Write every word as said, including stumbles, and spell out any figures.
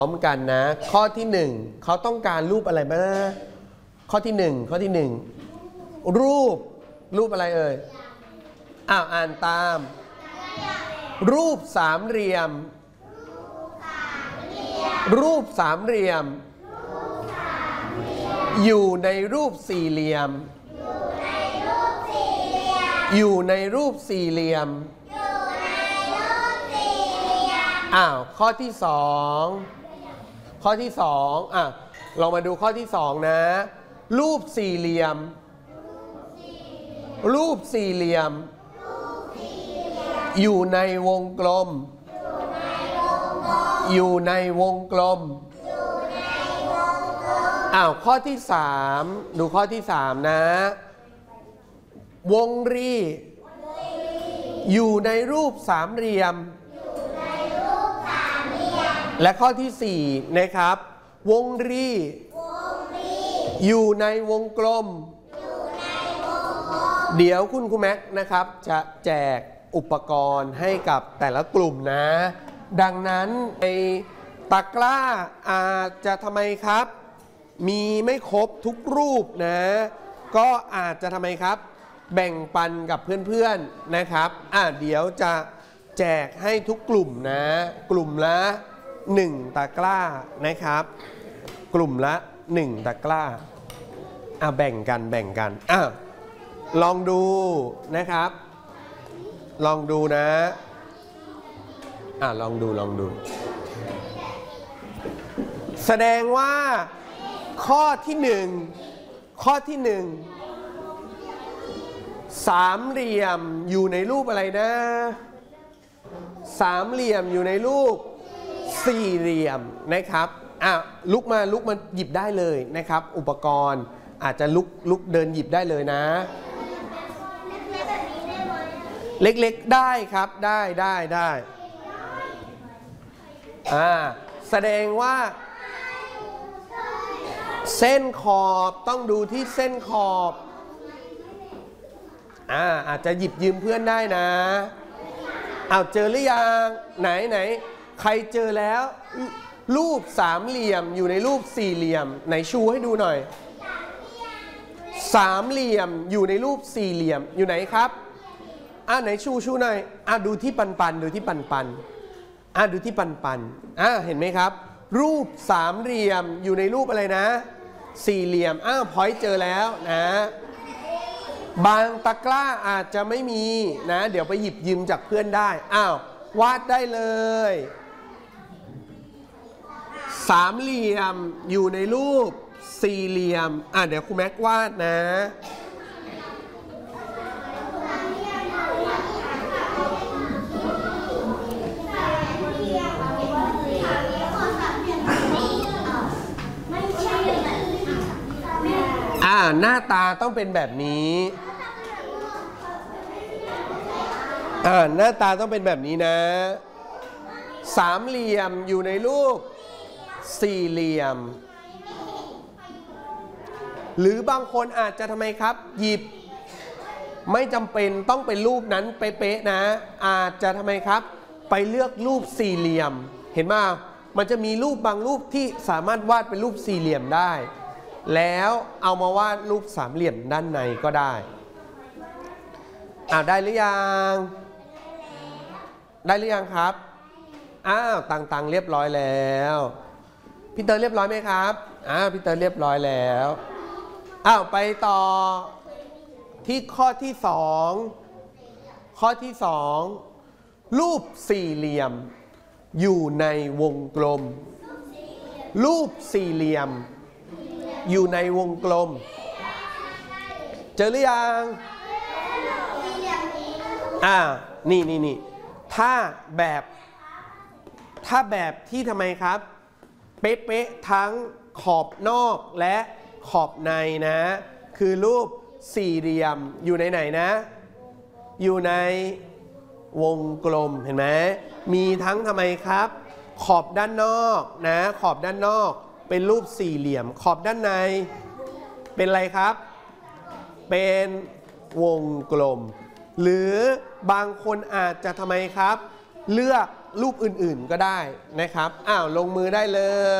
พร้อมกันนะข้อที่หนึ่งเขาต้องการรูปอะไรบ้างข้อที่หนึ่งข้อที่หนึ่งรูปรูปอะไรเอ่ยอ้าวอ่านตามรูปสามเหลี่ยมรูปสามเหลี่ยมอยู่ในรูปสี่เหลี่ยมอยู่ในรูปสี่เหลี่ยมอ้าวข้อที่สองข้อที่สองอ่ะลองมาดูข้อที่สองนะรูปสี่เหลี่ยมรูปสี่เหลี่ยมอยู่ในวงกลมอยู่ในวงกลมอ้าวข้อที่สามดูข้อที่สามนะวงรีอยู่ในรูปสามเหลี่ยมและข้อที่สี่นะครับวงรีอยู่ในวงกลมเดี๋ยวคุณครูแม็กนะครับจะแจกอุปกรณ์ให้กับแต่ละกลุ่มนะดังนั้นในตะกร้าอาจจะทำไมครับมีไม่ครบทุกรูปนะก็อาจจะทำไมครับแบ่งปันกับเพื่อนๆนะครับอ่ะเดี๋ยวจะแจกให้ทุกกลุ่มนะกลุ่มละหนึ่งตะกร้านะครับกลุ่มละหนึ่งตะกร้าอ่ะแบ่งกันแบ่งกันอ่ะลองดูนะครับลองดูนะอ่ะลองดูลองดูแสดงว่าข้อที่หนึ่งข้อที่หนึ่งสามเหลี่ยมอยู่ในรูปอะไรนะสามเหลี่ยมอยู่ในรูปสี่เหลี่ยมนะครับอ่ะลุกมาลุกมาหยิบได้เลยนะครับอุปกรณ์อาจจะลุกลุกเดินหยิบได้เลยนะเล็กๆได้ครับได้ได้ได้อ่าแสดงว่าเส้นขอบต้องดูที่เส้นขอบอ่าอาจจะหยิบยืมเพื่อนได้นะอ้าวเจอหรือยังไหนไหนใครเจอแล้วรูปสามเหลี่ยมอยู่ในรูปสี่เหลี่ยมไหนชูให้ดูหน่อยสามเหลี่ยมอยู่ในรูปสี่เหลี่ยมอยู่ไหนครับอ่าไหนชูชูหน่อยอ่าดูที่ปันปันดูที่ปันปันอ่าดูที่ปันปันอ่าเห็นไหมครับรูปสามเหลี่ยมอยู่ในรูปอะไรนะสี่เหลี่ยมอ้าวพอยต์เจอแล้วนะบางตะกร้าอาจจะไม่มีนะเดี๋ยวไปหยิบยืมจากเพื่อนได้อ้าววาดได้เลยสามเหลี่ยมอยู่ในรูปสี่เหลี่ยมอ่ะเดี๋ยวครูแม็กวาดนะอ่าหน้าตาต้องเป็นแบบนี้อ่าหน้าตาต้องเป็นแบบนี้นะสามเหลี่ยมอยู่ในรูปสี่เหลี่ยมหรือบางคนอาจจะทำไมครับหยิบไม่จำเป็นต้องเป็นรูปนั้นเป๊ะๆนะอาจจะทำไมครับไปเลือกรูปสี่เหลี่ยมเห็นไหมมันจะมีรูปบางรูปที่สามารถวาดเป็นรูปสี่เหลี่ยมได้แล้วเอามาวาดรูปสามเหลี่ยมด้านในก็ได้อ่าได้หรือยังได้หรือยังครับอ้าวต่างๆเรียบร้อยแล้วพี่เตอร์เรียบร้อยไหมครับอ้าวพี่เตอร์เรียบร้อยแล้วอ้าวไปต่อที่ข้อที่สองข้อที่สองรูปสี่เหลี่ยมอยู่ในวงกลมรูปสี่เหลี่ยมอยู่ในวงกลมเจอหรือยังอ่านี่นี่นี่ถ้าแบบถ้าแบบที่ทำไมครับเป๊ะๆทั้งขอบนอกและขอบในนะคือรูปสี่เหลี่ยมอยู่ในไหนนะอยู่ในวงกลมเห็นไหมมีทั้งทำไมครับขอบด้านนอกนะขอบด้านนอกเป็นรูปสี่เหลี่ยมขอบด้านในเป็นอะไรครับเป็นวงกลมหรือบางคนอาจจะทำไมครับเลือกรูปอื่นๆก็ได้นะครับอ้าวลงมือได้เลย